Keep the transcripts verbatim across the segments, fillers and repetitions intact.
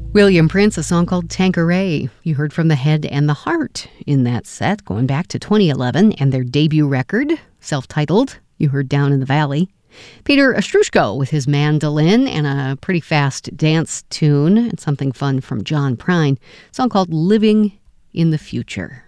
William Prince, a song called Tanqueray. You heard from The Head and the Heart in that set, going back to twenty eleven, and their debut record, self-titled, you heard Down in the Valley. Peter Ostroushko with his mandolin and a pretty fast dance tune, and something fun from John Prine, a song called Living in the Future.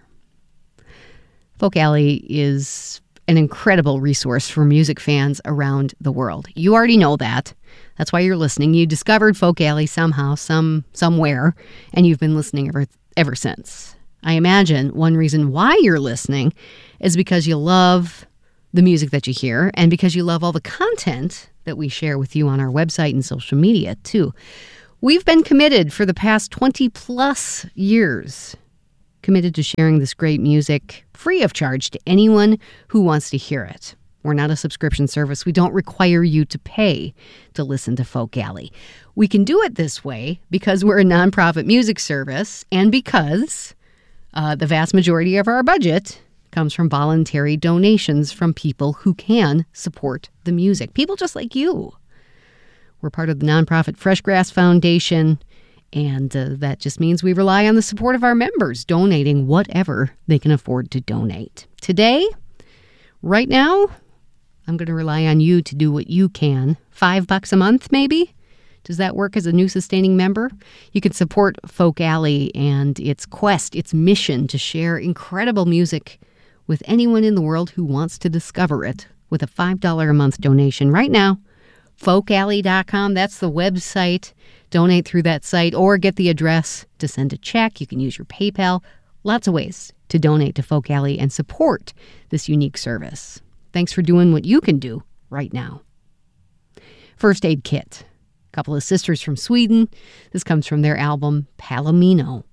Folk Alley is an incredible resource for music fans around the world. You already know that. That's why you're listening. You discovered Folk Alley somehow, some somewhere, and you've been listening ever ever since. I imagine one reason why you're listening is because you love the music that you hear and because you love all the content that we share with you on our website and social media, too. We've been committed for the past twenty plus years, committed to sharing this great music free of charge to anyone who wants to hear it. We're not a subscription service. We don't require you to pay to listen to Folk Alley. We can do it this way because we're a nonprofit music service and because uh, the vast majority of our budget comes from voluntary donations from people who can support the music. People just like you. We're part of the nonprofit Fresh Grass Foundation, and uh, that just means we rely on the support of our members, donating whatever they can afford to donate. Today, right now, I'm going to rely on you to do what you can. Five bucks a month, maybe? Does that work as a new sustaining member? You can support Folk Alley and its quest, its mission to share incredible music with anyone in the world who wants to discover it with a five dollars a month donation. Right now, folk alley dot com, that's the website. Donate through that site or get the address to send a check. You can use your PayPal. Lots of ways to donate to Folk Alley and support this unique service. Thanks for doing what you can do right now. First Aid Kit, a couple of sisters from Sweden. This comes from their album Palomino.